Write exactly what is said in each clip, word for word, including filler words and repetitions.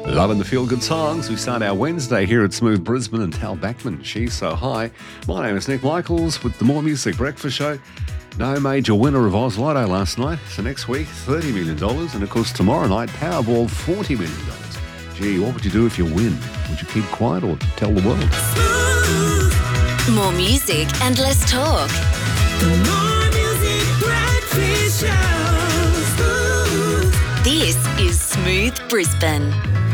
Loving the feel-good songs. We start our Wednesday here at Smooth Brisbane and Tal Backman. She's so high. My name is Nick Michaels with the More Music Breakfast Show. No major winner of Oz Lotto last night. So next week, thirty million dollars. And of course, tomorrow night, Powerball, forty million dollars. Gee, what would you do if you win? Would you keep quiet or tell the world? More music and less talk. The More Music Breakfast Show. This is Smooth Brisbane.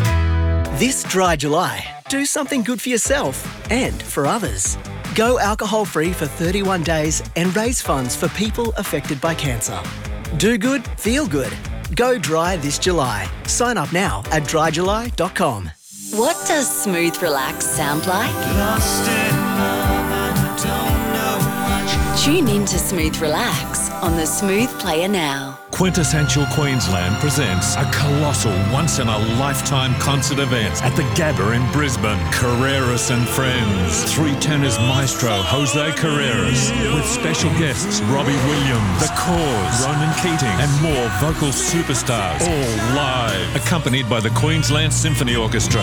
This dry July, do something good for yourself and for others. Go alcohol-free for thirty-one days and raise funds for people affected by cancer. Do good, feel good. Go dry this July. Sign up now at dry july dot com. What does Smooth Relax sound like? Lost in love, I don't know much. Tune in to Smooth Relax on the Smooth Player now. Quintessential Queensland presents a colossal once-in-a-lifetime concert event at the Gabba in Brisbane. Carreras and Friends. Three tenors maestro Jose Carreras with special guests Robbie Williams, The Cause, Ronan Keating and more vocal superstars, all live, accompanied by the Queensland Symphony Orchestra.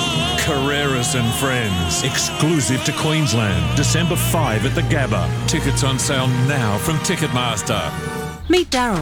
Carreras and Friends, exclusive to Queensland, December fifth at the Gabba. Tickets on sale now from Ticketmaster. Meet Daryl.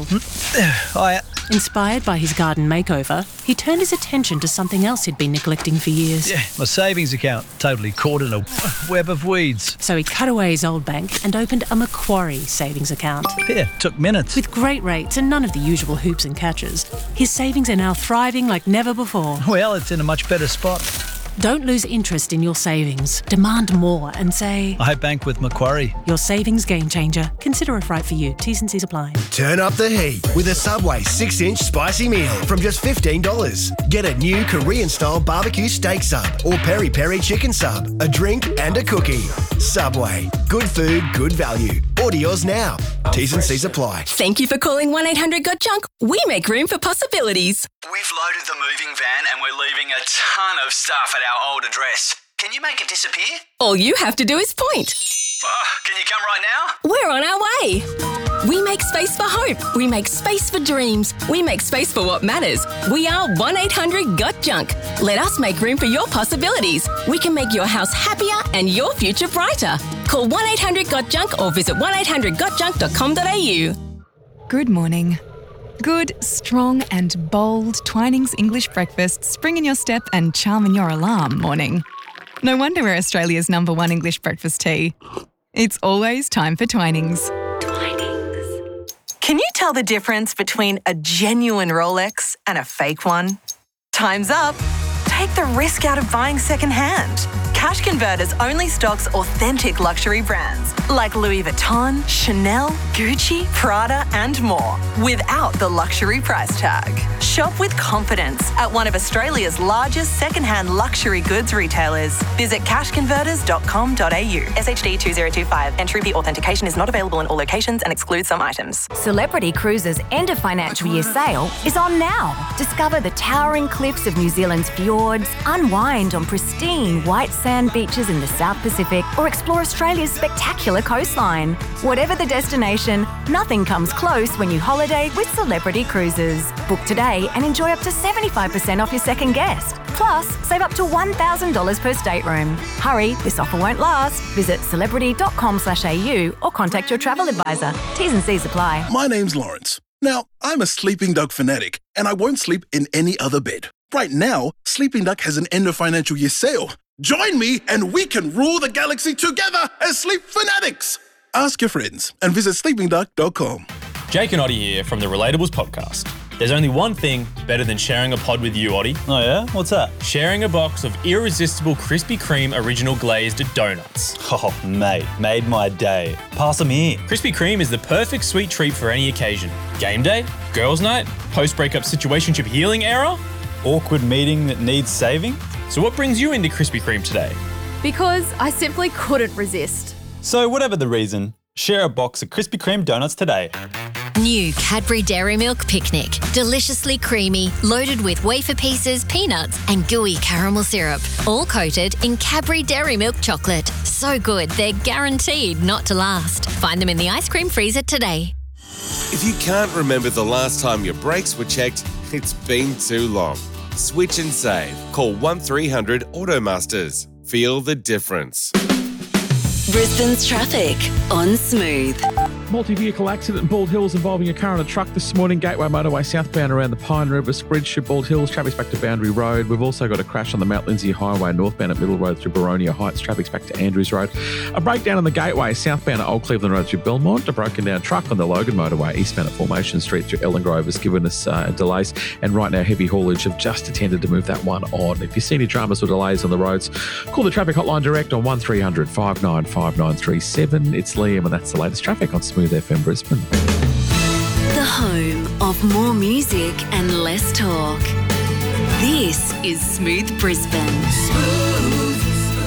Hi. Inspired by his garden makeover, he turned his attention to something else he'd been neglecting for years. Yeah, my savings account, totally caught in a web of weeds. So he cut away his old bank and opened a Macquarie savings account. Yeah, took minutes. With great rates and none of the usual hoops and catches, his savings are now thriving like never before. Well, it's in a much better spot. Don't lose interest in your savings. Demand more and say, I bank with Macquarie. Your savings game changer. Consider if right for you. T's and C's apply. Turn up the heat with a Subway six inch spicy meal from just fifteen dollars. Get a new Korean-style barbecue steak sub or peri-peri chicken sub, a drink and a cookie. Subway. Good food, good value. Order yours now. T's and C's apply. Thank you for calling one eight hundred got junk. We make room for possibilities. We've loaded the moving van and we're leaving a ton of stuff at our old address. Can you make it disappear? All you have to do is point. Oh, can you come right now? We're on our way. We make space for hope. We make space for dreams. We make space for what matters. We are one eight hundred got junk. Let us make room for your possibilities. We can make your house happier and your future brighter. Call one eight hundred got junk or visit one eight hundred got junk dot com dot a u. Good morning. Good, strong and bold Twinings English breakfast spring in your step and charm in your alarm morning. No wonder we're Australia's number one English breakfast tea. It's always time for Twinings. Twinings. Can you tell the difference between a genuine Rolex and a fake one? Time's up. Take the risk out of buying secondhand. Cash Converters only stocks authentic luxury brands like Louis Vuitton, Chanel, Gucci, Prada and more without the luxury price tag. Shop with confidence at one of Australia's largest secondhand luxury goods retailers. Visit cash converters dot com dot a u. S H D two zero two five. Entry fee authentication is not available in all locations and excludes some items. Celebrity Cruises' end of financial year sale is on now. Discover the towering cliffs of New Zealand's fjords, unwind on pristine white sand beaches in the South Pacific, or explore Australia's spectacular coastline. Whatever the destination, nothing comes close when you holiday with Celebrity Cruises. Book today and enjoy up to seventy-five percent off your second guest. Plus, save up to one thousand dollars per stateroom. Hurry, this offer won't last. Visit celebrity dot com slash a u or contact your travel advisor. T's and C's apply. My name's Lawrence. Now, I'm a Sleeping Dog fanatic, and I won't sleep in any other bed. Right now, Sleeping Duck has an end of financial year sale. Join me and we can rule the galaxy together as Sleep Fanatics. Ask your friends and visit sleeping duck dot com. Jake and Oddie here from the Relatables podcast. There's only one thing better than sharing a pod with you, Oddie. Oh yeah? What's that? Sharing a box of irresistible Krispy Kreme original glazed donuts. Oh, mate, made my day. Pass them here. Krispy Kreme is the perfect sweet treat for any occasion. Game day, girls' night, post-breakup situationship healing era, awkward meeting that needs saving. So what brings you into Krispy Kreme today? Because I simply couldn't resist. So whatever the reason, share a box of Krispy Kreme donuts today. New Cadbury Dairy Milk Picnic. Deliciously creamy, loaded with wafer pieces, peanuts and gooey caramel syrup. All coated in Cadbury Dairy Milk chocolate. So good, they're guaranteed not to last. Find them in the ice cream freezer today. If you can't remember the last time your brakes were checked, it's been too long. Switch and save. Call one three hundred Automasters. Feel the difference. Brisbane's traffic on Smooth. Multi-vehicle accident in Bald Hills involving a car and a truck this morning. Gateway motorway southbound around the Pine River Bridge to Bald Hills. Traffic's back to Boundary Road. We've also got a crash on the Mount Lindsay Highway northbound at Middle Road through Boronia Heights. Traffic's back to Andrews Road. A breakdown on the Gateway southbound at Old Cleveland Road through Belmont. A broken down truck on the Logan motorway eastbound at Formation Street through Ellen Grove has given us uh, delays. And right now, heavy haulage have just attended to move that one on. If you see any dramas or delays on the roads, call the traffic hotline direct on one three hundred five nine five nine three seven. It's Liam, and that's the latest traffic on Smooth F M Brisbane. The home of more music and less talk. This is Smooth Brisbane. Smooth.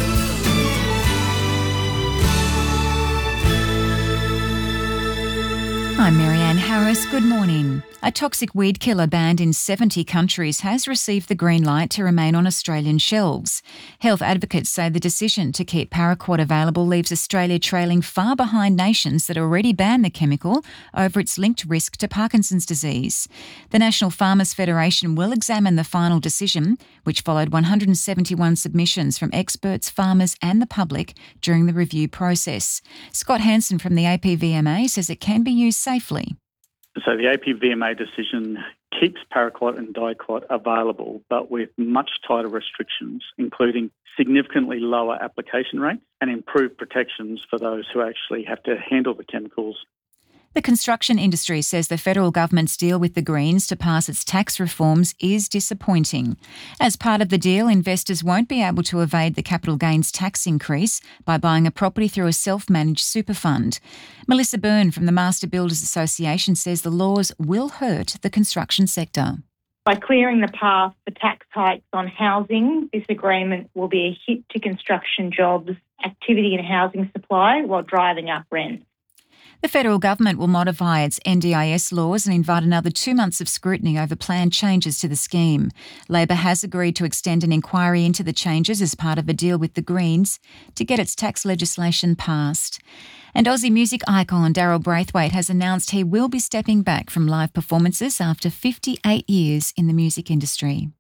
I'm Marianne Harris. Good morning. A toxic weed killer banned in seventy countries has received the green light to remain on Australian shelves. Health advocates say the decision to keep paraquat available leaves Australia trailing far behind nations that already banned the chemical over its linked risk to Parkinson's disease. The National Farmers Federation will examine the final decision, which followed one hundred seventy-one submissions from experts, farmers and the public during the review process. Scott Hansen from the A P V M A says it can be used safely. So the A P V M A decision keeps paraquat and diquat available, but with much tighter restrictions, including significantly lower application rates and improved protections for those who actually have to handle the chemicals. The construction industry says the federal government's deal with the Greens to pass its tax reforms is disappointing. As part of the deal, investors won't be able to evade the capital gains tax increase by buying a property through a self-managed super fund. Melissa Byrne from the Master Builders Association says the laws will hurt the construction sector. By clearing the path for tax hikes on housing, this agreement will be a hit to construction jobs, activity and housing supply while driving up rent. The federal government will modify its N D I S laws and invite another two months of scrutiny over planned changes to the scheme. Labor has agreed to extend an inquiry into the changes as part of a deal with the Greens to get its tax legislation passed. And Aussie music icon Daryl Braithwaite has announced he will be stepping back from live performances after fifty-eight years in the music industry.